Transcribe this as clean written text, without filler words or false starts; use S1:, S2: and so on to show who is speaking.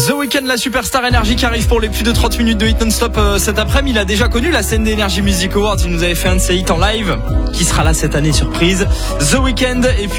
S1: The Weeknd, la superstar énergie qui arrive pour les plus de 30 minutes de hit non-stop cet après-midi. Il a déjà connu la scène d'Energy Music Awards. Il nous avait fait un de ses hits en live qui sera là cette année, surprise. The Weeknd et puis